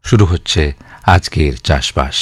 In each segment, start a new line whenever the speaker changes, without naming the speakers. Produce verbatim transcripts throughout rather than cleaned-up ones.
শুরু হচ্ছে আজকের চাষবাস।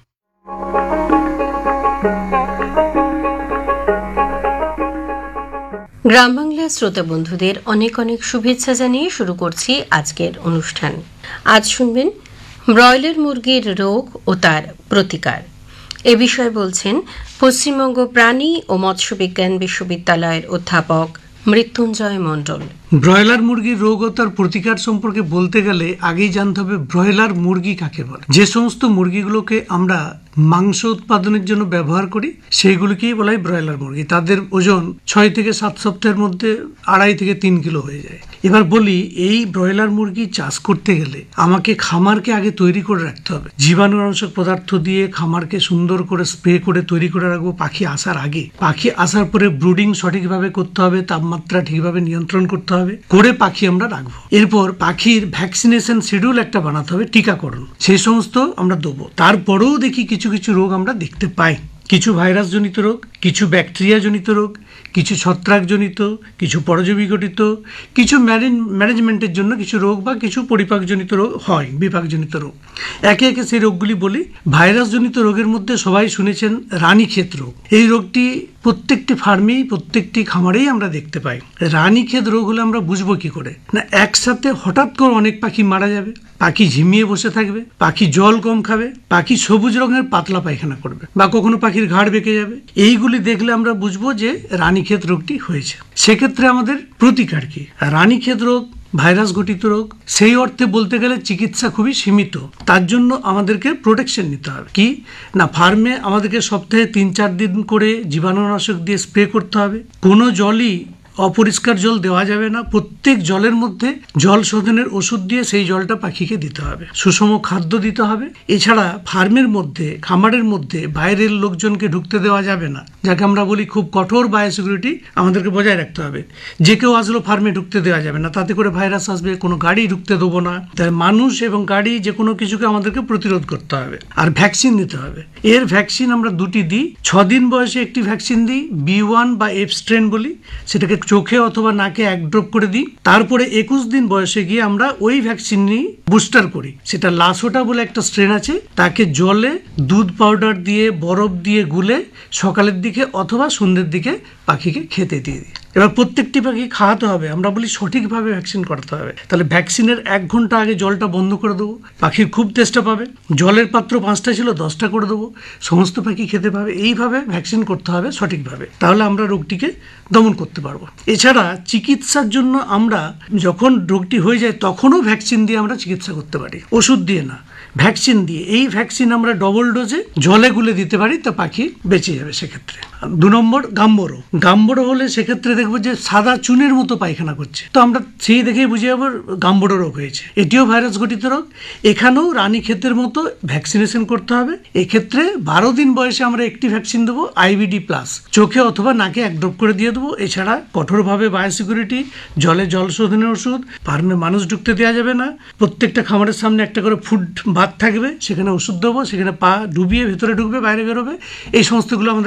গ্রাম বাংলা শ্রোতা বন্ধুদের অনেক অনেক শুভেচ্ছা জানিয়ে শুরু করছি আজকের অনুষ্ঠান। আজ শুনবেন ব্রয়লার মুরগির রোগ ও তার প্রতিকার। এ বিষয়ে বলছেন পশ্চিমবঙ্গ প্রাণী ও মৎস্য বিজ্ঞান বিশ্ববিদ্যালয়ের অধ্যাপক মৃত্যুঞ্জয় মণ্ডল।
ব্রয়লার মুরগির রোগ ও তার প্রতিকার সম্পর্কে বলতে গেলে আগেই জানতে হবে ব্রয়লার মুরগি কাকে বলে। যে সমস্ত মুরগিগুলোকে আমরা মাংস উৎপাদনের জন্য ব্যবহার করি সেইগুলিকেই বলা হয় ব্রয়লার মুরগি। তাদের ওজন ছয় থেকে সাত সপ্তাহের মধ্যে আড়াই থেকে তিন কিলো হয়ে যায়। এবার বলি, এই ব্রয়লার মুরগি চাষ করতে গেলে আমাকে খামারকে আগে তৈরি করে রাখতে হবে। জীবাণুনাশক পদার্থ দিয়ে খামারকে সুন্দর করে স্প্রে করে তৈরি করে রাখবো পাখি আসার আগে। পাখি আসার পরে ব্রুডিং সঠিকভাবে করতে হবে, তাপমাত্রা ঠিকভাবে নিয়ন্ত্রণ করতে হবে, করে পাখি আমরা রাখবো। এরপর পাখির ভ্যাকসিনেশন শিডিউল একটা বানাতে হবে, টিকাকরণ, সেই সমস্ত আমরা দেবো। তারপরেও দেখি কিছু কিছু রোগ আমরা দেখতে পাই, কিছু ভাইরাস জনিত রোগ, কিছু ব্যাকটেরিয়া জনিত রোগ, কিছু ছত্রাক জনিত, কিছু পরজীবী ঘটিত, কিছু ম্যানেজমেন্টের জন্য কিছু রোগ বা কিছু পরিপাকজনিত রোগ হয়, বিপাকজনিত রোগ। একে একে সেই রোগগুলি বলি। ভাইরাস জনিত রোগের মধ্যে সবাই শুনেছেন রানীক্ষেত রোগ। এই রোগটি প্রত্যেকটি ফার্মেই প্রত্যেকটি খামারেই আমরা দেখতে পাই। রানীক্ষেত রোগ হলে আমরা বুঝবো কি করে না, একসাথে হঠাৎ করে অনেক পাখি মারা যাবে, পাখি ঝিমিয়ে বসে থাকবে, পাখি জল কম খাবে, পাখি সবুজ রঙের পাতলা পায়খানা করবে, বা কখনো পাখির ঘাড় বেঁকে যাবে। এইগুলি দেখলে আমরা বুঝবো যে রানীক্ষেত রোগটি হয়েছে। সেক্ষেত্রে আমাদের প্রতিকার কি? রানীক্ষেত রোগ ভাইরাস ঘটিত রোগ, সেই অর্থে বলতে গেলে চিকিৎসা খুবই সীমিত। তার জন্য আমাদেরকে প্রোটেকশন নিতে হবে। কি না, ফার্মে আমাদেরকে সপ্তাহে তিন চার দিন করে জীবাণুনাশক দিয়ে স্প্রে করতে হবে। কোনো জলই অপরিষ্কার জল দেওয়া যাবে না। প্রত্যেক জলের মধ্যে জল শোধনের ওষুধ দিয়ে সেই জলটা পাখিকে দিতে হবে। সুষম খাদ্য দিতে হবে। এছাড়া ফার্মের মধ্যে, খামারের মধ্যে বাইরের লোকজনকে ঢুকতে দেওয়া যাবে না, যাকে আমরা বলি খুব কঠোর বায়োসিকিউরিটি আমাদেরকে বজায় রাখতে হবে। যে কেউ আসলো ফার্মে ঢুকতে দেওয়া যাবে না, তাতে করে ভাইরাস আসবে। কোনো গাড়ি ঢুকতে দেবো না। তাই মানুষ এবং গাড়ি যে কোনো কিছুকে আমাদেরকে প্রতিরোধ করতে হবে। আর ভ্যাকসিন দিতে হবে। এর ভ্যাকসিন আমরা দুটি দিই। ছ দিন বয়সে একটি ভ্যাকসিন দিই, বি ওয়ান বা এফ স্ট্রেন বলি, সেটাকে চোখে অথবা নাকে এক ড্রপ করে দিই। তারপরে একুশ দিন বয়সে গিয়ে আমরা ওই ভ্যাকসিন নিয়ে বুস্টার করি। সেটা লাসোটা বলে একটা স্ট্রেন আছে, তাকে জলে দুধ পাউডার দিয়ে বরফ দিয়ে গুলে সকালের দিকে অথবা সন্ধ্যের দিকে পাখিকে খেতে দিয়ে দিই। এবার প্রত্যেকটি পাখি খাওয়াতে হবে। আমরা বলি সঠিকভাবে ভ্যাকসিন করাতে হবে। তাহলে ভ্যাকসিনের এক ঘন্টা আগে জলটা বন্ধ করে দেবো, পাখির খুব তেষ্টা পাবে। জলের পাত্র পাঁচটা ছিল দশটা করে দেবো, সমস্ত পাখি খেতে পাবে। এইভাবে ভ্যাকসিন করতে হবে সঠিকভাবে, তাহলে আমরা রোগটিকে দমন করতে পারবো। এছাড়া চিকিৎসার জন্য আমরা যখন রোগটি হয়ে যায় তখনও ভ্যাকসিন দিয়ে আমরা চিকিৎসা করতে পারি, ওষুধ দিয়ে না, ভ্যাকসিন দিয়ে। এই ভ্যাকসিন আমরা ডবল ডোজে জলে গুলে দিতে পারি, তা পাখি বেঁচে যাবে সেক্ষেত্রে। দু নম্বর গাম্বরো। গাম্বরো হলে সেক্ষেত্রে দেখবো যে সাদা চুনের মতো পায়খানা করছে, তো আমরা সেই দেখেই বুঝে যাবো গাম্বরো রোগ হয়েছে। এটিও ভাইরাস ঘটিত রোগ। এখানেও রানীক্ষেতের মতো ভ্যাকসিনেশন করতে হবে। এক্ষেত্রে বারো দিন বয়সে আমরা একটি ভ্যাকসিন দেবো, আইভিডি প্লাস, চোখে অথবা নাকে এক ড্রপ করে দিয়ে দেবো। এছাড়া কঠোরভাবে বায়োসিকিউরিটি, জলে জল শোধনের ওষুধ, ফার্মে মানুষ ঢুকতে দেওয়া যাবে না। প্রত্যেকটা খামারের সামনে একটা করে ফুড বাথ থাকবে, সেখানে ওষুধ দেবো, সেখানে পা ডুবিয়ে ভেতরে ঢুকবে, বাইরে বেরোবে। এই সমস্তগুলো আমাদের